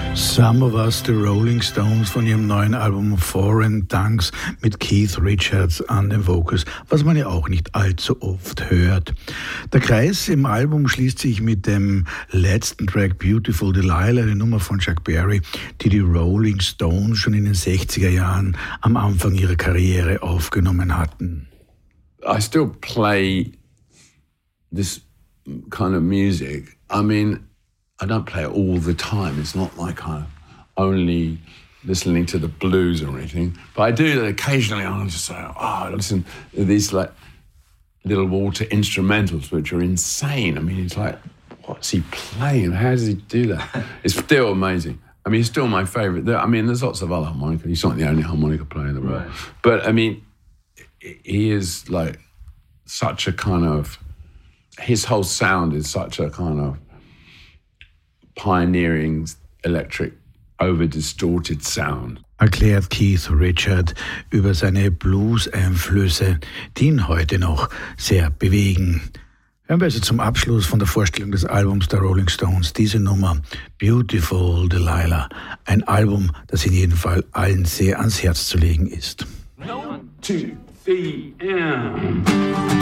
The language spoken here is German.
Some of Us, The Rolling Stones von ihrem neuen Album Foreign Tongues mit Keith Richards an den Vocals, was man ja auch nicht allzu oft hört. Der Kreis im Album schließt sich mit dem letzten Track Beautiful Delilah, eine Nummer von Chuck Berry, die Rolling Stones schon in den 60er Jahren am Anfang ihrer Karriere aufgenommen hatten. I still play this kind of music. I mean, I don't play it all the time. It's not like I'm only listening to the blues or anything. But I do that occasionally. I'll just say, I listen to these like little Walter instrumentals, which are insane. I mean, it's like, what's he playing? How does he do that? It's still amazing. I mean, he's still my favourite. I mean, there's lots of other harmonica. He's not the only harmonica player in the world. Right. But, I mean, he is like such a kind of... His whole sound is such a kind of pioneering electric, over-distorted sound. Erklärt Keith Richards über seine Blues-Einflüsse, die ihn heute noch sehr bewegen. Hören wir also zum Abschluss von der Vorstellung des Albums der Rolling Stones diese Nummer Beautiful Delilah. Ein Album, das in jedem Fall allen sehr ans Herz zu legen ist. 1, 2, 3, and...